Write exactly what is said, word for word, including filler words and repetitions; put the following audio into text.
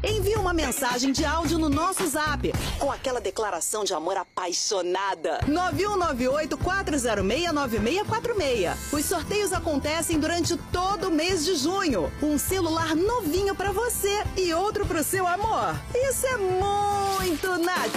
Envie uma mensagem de áudio no nosso zap com aquela declaração de amor apaixonada. nove um nove oito, quatro zero seis, nove seis quatro seis. Os sorteios acontecem durante todo o mês de junho. Um celular novinho para você e outro para o seu amor. Isso é muito Nath.